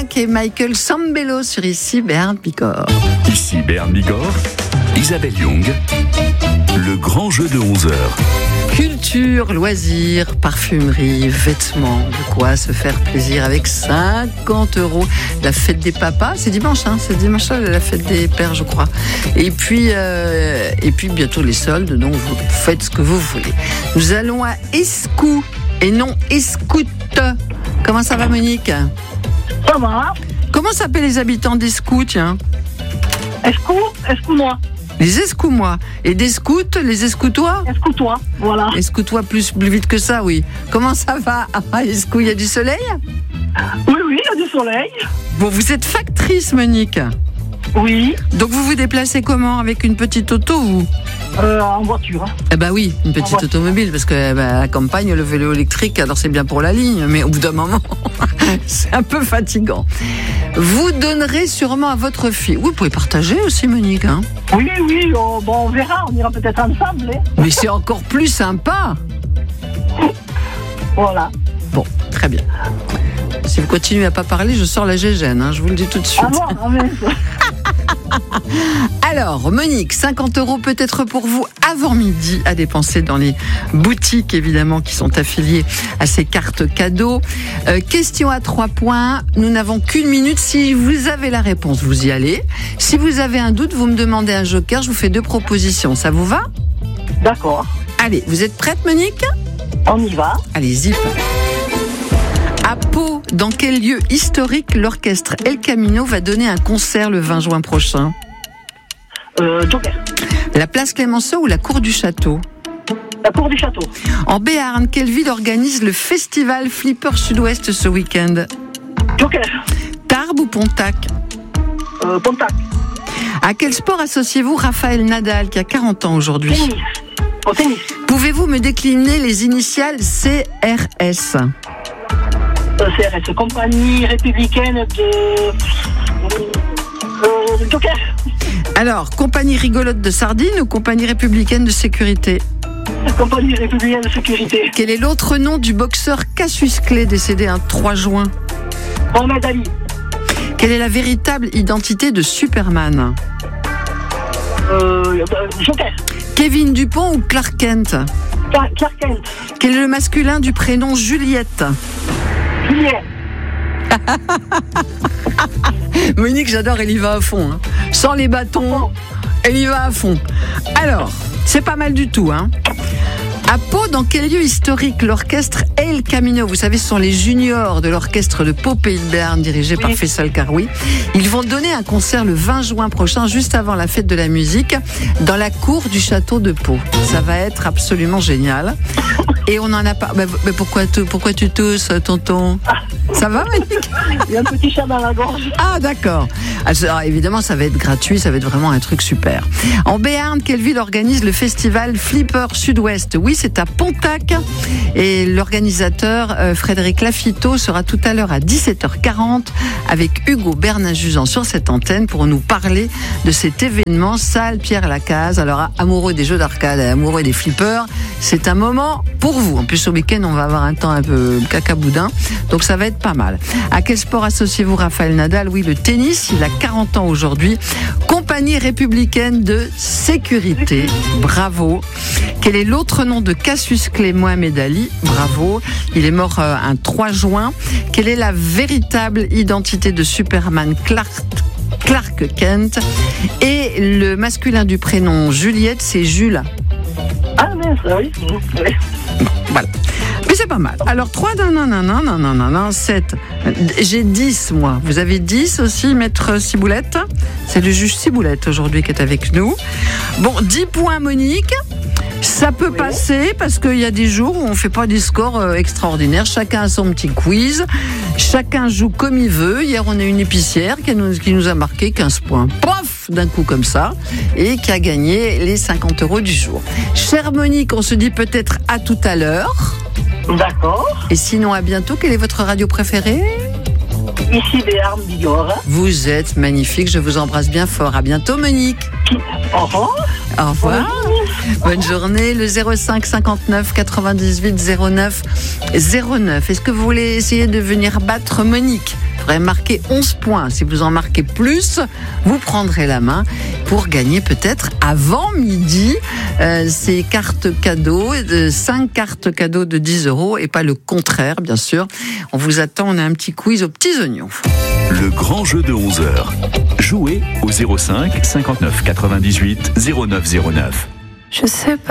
Black et Michael Sambello sur Ici Béarn Bigorre. Ici Béarn Bigorre, Isabelle Young, le grand jeu de 11h. Culture, loisirs, parfumerie, vêtements, de quoi se faire plaisir avec 50 €. La fête des papas, c'est dimanche, c'est dimanche la fête des pères, je crois. Et puis bientôt les soldes, donc vous faites ce que vous voulez. Nous allons à Escou et non Escoute. Comment ça va, Monique ? Ça va. Comment s'appellent les habitants d'Escou, tiens ? Escou-moi. Les Escoumois. Et des scouts, les Escoutois ? Escoutois, voilà. Escoutois plus vite que ça, oui. Comment ça va à Escou, il y a du soleil ? Oui, il y a du soleil. Bon, vous êtes factrice, Monique. Oui. Donc vous vous déplacez comment ? Avec une petite auto ou ? En voiture. Eh ben oui, une petite automobile, parce que à la campagne, le vélo électrique, alors c'est bien pour la ligne, mais au bout d'un moment, c'est un peu fatigant. Vous donnerez sûrement à votre fille. Vous pouvez partager aussi, Monique. Oui, on verra, on ira peut-être ensemble. Mais c'est encore plus sympa. Voilà. Bon, très bien. Si vous continuez à pas parler, je sors la gégène, je vous le dis tout de suite. Ah bon, mais... Alors, Monique, 50 € peut-être pour vous avant midi à dépenser dans les boutiques, évidemment, qui sont affiliées à ces cartes cadeaux. Question à 3 points. Nous n'avons qu'une minute. Si vous avez la réponse, vous y allez. Si vous avez un doute, vous me demandez un joker. Je vous fais 2 propositions. Ça vous va ? D'accord. Allez, vous êtes prête, Monique ? On y va. Allez-y. À Pau, dans quel lieu historique l'orchestre El Camino va donner un concert le 20 juin prochain ? Joker. La place Clémenceau ou la cour du château ? La cour du château. En Béarn, quelle ville organise le festival Flipper Sud-Ouest ce week-end ? Joker. Tarbes ou Pontac ? Pontac. À quel sport associez-vous Raphaël Nadal, qui a 40 ans aujourd'hui ? Tennis. Au tennis. Pouvez-vous me décliner les initiales CRS ? CRS, compagnie républicaine de... Joker. Alors, compagnie rigolote de sardines ou compagnie républicaine de sécurité ? Compagnie républicaine de sécurité. Quel est l'autre nom du boxeur Cassius Clay, décédé un 3 juin ? Mohamed Ali. Quelle est la véritable identité de Superman ? Joker. Kevin Dupont ou Clark Kent ? Clark Kent. Quel est le masculin du prénom Juliette ? Juliette. Monique, j'adore, elle y va à fond. Sans les bâtons, elle y va à fond. Alors, c'est pas mal du tout. À Pau, dans quel lieu historique l'orchestre El Camino, vous savez, ce sont les juniors de l'orchestre de Pau Pays de Béarn, dirigé par Faisal Karoui. Ils vont donner un concert le 20 juin prochain, juste avant la fête de la musique, dans la cour du château de Pau. Ça va être absolument génial. Et on en a pas. Mais pourquoi tu tousses, tonton ? Ça va, Monique ? Il y a un petit chat dans la gorge. Ah, d'accord. Alors, évidemment, ça va être gratuit, ça va être vraiment un truc super. En Béarn, quelle ville organise le festival Flipper Sud-Ouest ? Oui, c'est à Pontac. Et l'organisateur, Frédéric Lafito, sera tout à l'heure à 17h40 avec Hugo Bernajuzan sur cette antenne pour nous parler de cet événement Salle Pierre Lacaze. Alors, amoureux des jeux d'arcade et amoureux des flippers, c'est un moment pour vous. En plus, au week-end, on va avoir un temps un peu cacaboudin. Donc, ça va être pas mal. À quel sport associez-vous Raphaël Nadal ? Oui, le tennis. Il a 40 ans aujourd'hui. Compagnie républicaine de sécurité. Bravo. Quel est l'autre nom de Cassius Clay ? Mohamed Ali. Bravo. Il est mort un 3 juin. Quelle est la véritable identité de Superman ? Clark Kent. Et le masculin du prénom Juliette, c'est Jules. Ah, mais ça, oui. Voilà. Mais c'est pas mal. Alors, 3, 7. J'ai 10, moi. Vous avez 10 aussi, maître Ciboulette. C'est le juge Ciboulette aujourd'hui qui est avec nous. Bon, 10 points, Monique. Ça peut passer parce qu'il y a des jours où on ne fait pas des scores extraordinaires. Chacun a son petit quiz. Chacun joue comme il veut. Hier, on a une épicière qui nous a marqué 15 points. Pof, d'un coup comme ça. Et qui a gagné les 50 € du jour. Chère Monique, on se dit peut-être à tout à l'heure. D'accord. Et sinon, à bientôt. Quelle est votre radio préférée ? Ici Béarn Bigorre. Vous êtes magnifique. Je vous embrasse bien fort. À bientôt, Monique. Au revoir. Au revoir. Bonne journée. Le 05 59 98 09 09. Est-ce que vous voulez essayer de venir battre Monique ? faudrait marquer 11 points. Si vous en marquez plus, vous prendrez la main pour gagner peut-être avant midi ces cartes cadeaux, 5 cartes cadeaux de 10 € et pas le contraire, bien sûr. On vous attend, on a un petit quiz aux petits oignons. Le grand jeu de 11h. Jouez au 05 59 98 09 09. Je sais pas.